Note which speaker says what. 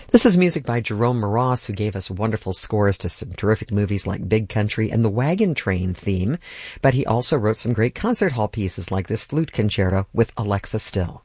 Speaker 1: This is music by Jerome Moross, who gave us wonderful scores to some terrific movies like Big Country and the Wagon Train theme, but he also wrote some great concert hall pieces like this flute concerto with Alexa Still.